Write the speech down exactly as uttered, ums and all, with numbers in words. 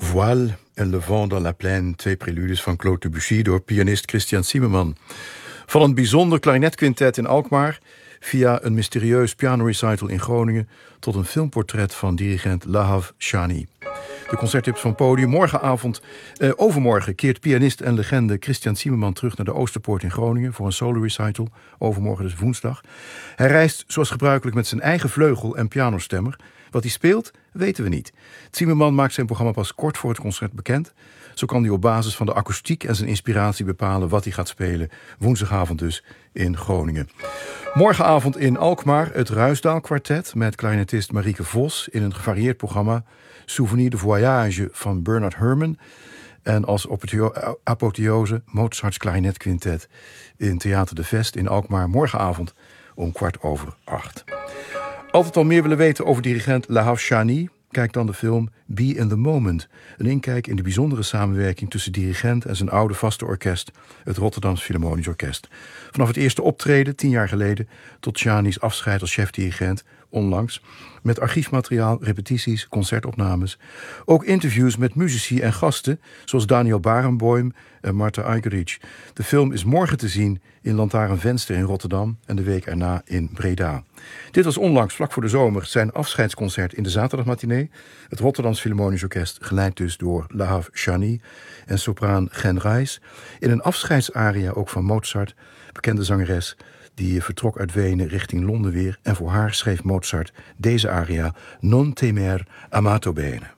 Voile en Le Vent dans la Plaine, twee preludes van Claude Debussy door pianist Christian Zimmermann. Van een bijzonder klarinetkwartet in Alkmaar, via een mysterieus pianorecital in Groningen, tot een filmportret van dirigent Lahav Shani. De concerttips van Podium. Morgenavond, eh, overmorgen keert pianist en legende Christian Zimmermann terug naar de Oosterpoort in Groningen voor een solo recital. Overmorgen dus woensdag. Hij reist zoals gebruikelijk met zijn eigen vleugel en pianostemmer. Wat hij speelt, weten we niet. Zimmermann maakt zijn programma pas kort voor het concert bekend. Zo kan hij op basis van de akoestiek en zijn inspiratie bepalen wat hij gaat spelen. Woensdagavond dus in Groningen. Morgenavond in Alkmaar het Ruisdaal Kwartet met klarinetist Marieke Vos in een gevarieerd programma Souvenir de Voyage van Bernard Herrmann. En als apotheose Mozarts klarinetkwartet in Theater de Vest in Alkmaar morgenavond om kwart over acht. Altijd al meer willen weten over dirigent Lahav Shani? Kijk dan de film Be in the Moment. Een inkijk in de bijzondere samenwerking tussen dirigent en zijn oude vaste orkest, het Rotterdams Philharmonisch Orkest. Vanaf het eerste optreden, tien jaar geleden, tot Shani's afscheid als chefdirigent, onlangs, met archiefmateriaal, repetities, concertopnames. Ook interviews met muzici en gasten, zoals Daniel Barenboim en Marta Ajgeric. De film is morgen te zien in Lantaarnvenster in Rotterdam en de week erna in Breda. Dit was onlangs, vlak voor de zomer, zijn afscheidsconcert in de zaterdagmatinee. Het Rotterdams Philharmonisch Orkest, geleid dus door Lahav Shani en sopraan Gen Reis. In een afscheidsaria ook van Mozart, bekende zangeres, die vertrok uit Wenen richting Londen weer. En voor haar schreef Mozart deze aria Non temer amato bene.